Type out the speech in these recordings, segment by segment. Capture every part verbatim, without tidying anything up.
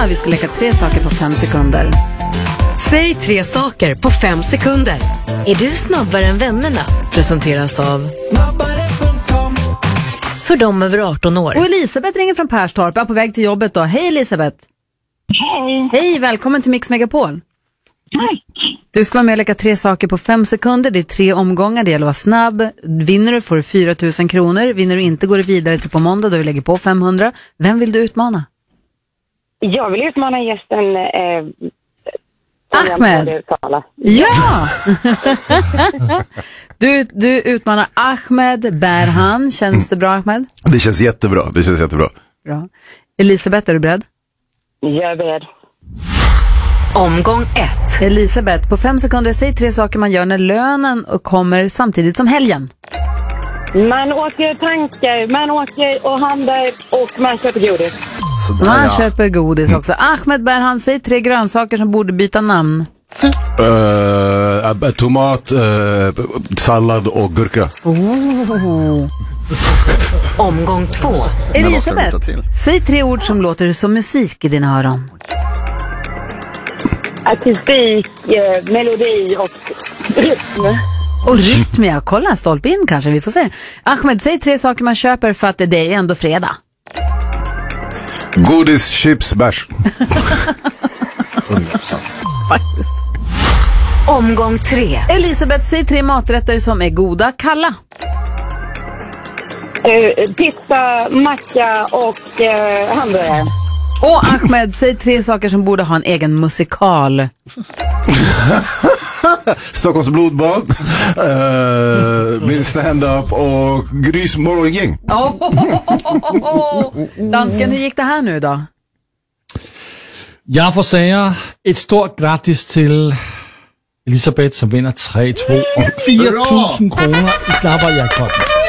Johanna. Vi ska leka tre saker på fem sekunder. Säg tre saker på fem sekunder. Är du snabbare än vännerna? Presenteras av snabbare punkt com. För dem över arton år. Och Elisabeth ringer från Perstorp. Jag är på väg till jobbet då. Hej Elisabeth. Hej. Hej, välkommen till Mix Megapol. Tack. Du ska vara med och leka tre saker på fem sekunder. Det är tre omgångar, det gäller att vara snabb. Vinner du får du fyra tusen kronor. Vinner du inte går du vidare till på måndag då vi lägger på femhundra. Vem vill du utmana? Jag vill utmana gästen eh, Ahmed. Ja! du, du utmanar Ahmed Berhan. Känns det bra, Ahmed? Det känns jättebra, det känns jättebra. Bra. Elisabeth, är du beredd? Jag är beredd. Omgång ett. Elisabeth, på fem sekunder, säg tre saker man gör när lönen kommer samtidigt som helgen. Man åker tankar, man åker och handlar och man köper godis. Sådär, Man ja. köper godis också. Ahmed Berhan, säg tre grönsaker som borde byta namn. Uh, tomat, uh, sallad och gurka. Oh. Omgång två. Elisabeth, säg tre ord som låter som musik i dina öron. Akustik, eh, melodi och rytm. Och rytm, ja. Kolla, stolp in kanske, vi får se. Ahmed, säg tre saker man köper för att det är ändå fredag. Godis, chips, bärs. Faktiskt. Omgång tre. Elisabeth, säg tre maträtter som är goda, kalla. Eh, pizza, macka och eh, hamburgare. Och Ahmed, säg tre saker som borde ha en egen musikal. Stockholms blodbad, uh, min stand-up och Grys morgongäng. Oh, oh, oh, oh, oh. Dansken, hur gick det här nu då? Jag får säga ett stort grattis till Elisabeth som vinner tre två och fyra tusen kronor i snabba jackpot.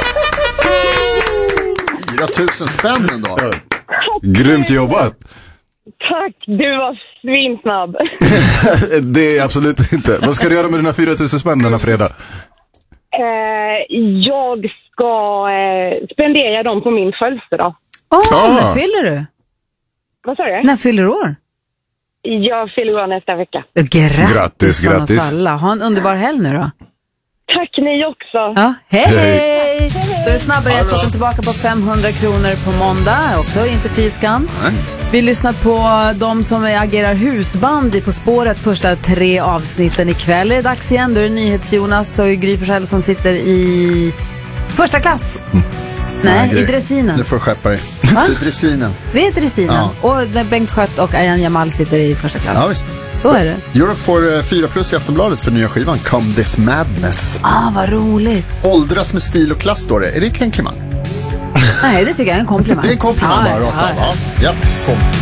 fyra tusen spänn ändå. Grymt jobbat. Tack, du var svinsnabb. Det är absolut inte. Vad ska du göra med dina fyra tusen spänn denna fredag? Eh, jag ska eh, spendera dem på min födelsedag. Åh, oh, Ah. när fyller du? Vad sa du? När fyller du år? Jag fyller år nästa vecka. Grattis, Grattis, från grattis. oss alla. Ha en underbar helg nu då. Tack ni också. Ja, hej! hej. Då är snabbare att få den tillbaka på femhundra kronor på måndag. Också inte fyskan. Vi lyssnar på de som agerar husband i På spåret första tre avsnitten ikväll. Är det dags igen? Då är det NyhetsJonas och Gry Forssell som sitter i första klass. Mm. Nej, Nej, i dressinen. Du får skärpa dig. Va? Det är dressinen. Vi är dressinen. Ja. Och där Bengt Skött och Ayan Jamal sitter i första klass. Ja, visst. Så är det. Europe får fyra plus i Aftonbladet för nya skivan Come This Madness. Ah, vad roligt. Åldras med stil och klass står det. Är det kränklimang? Nej, det tycker jag är en komplimang. Det är en komplimang Ja, bara, rakt ja, av. ja. Ja, ja. Kom.